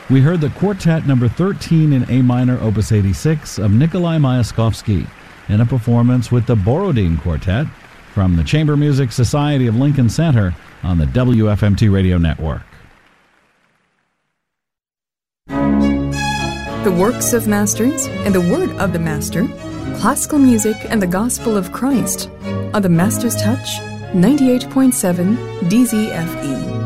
We heard the Quartet number 13 in A minor, Opus 86 of Nikolai Myaskovsky in a performance with the Borodin Quartet from the Chamber Music Society of Lincoln Center on the WFMT Radio Network. The works of masters and the word of the master, classical music and the gospel of Christ on the Master's Touch, 98.7 DZFE.